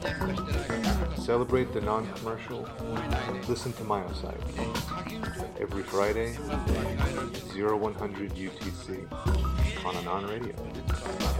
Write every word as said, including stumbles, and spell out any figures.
Celebrate the non-commercial. Listen to Myosite. Every Friday, zero one hundred U T C on Anon Radio.